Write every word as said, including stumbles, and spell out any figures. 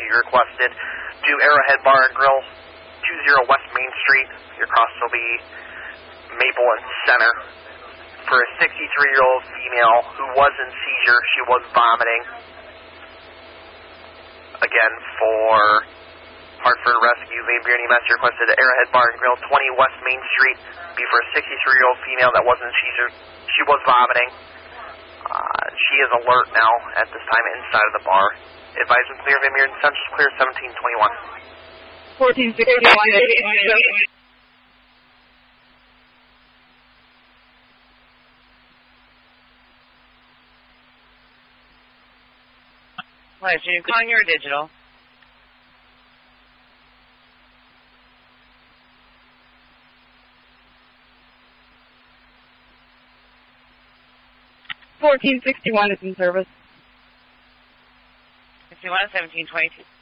requested to Arrowhead Bar and Grill, two zero West Main Street. Your cross will be Maple and Center. For a sixty-three-year-old female who was in seizure, she was vomiting. Again, for Hartford Rescue, Van Buren E M S requested to Arrowhead Bar and Grill, twenty West Main Street. Be for a sixty-three-year-old female that was in seizure. She was vomiting. Uh, she is alert now at this time inside of the bar. Advisement clear, Van Buren Central clear, seventeen twenty-one. fourteen sixty-one. What, are you calling your digital? fourteen sixty-one is in service. sixty-one, seventeen twenty-two.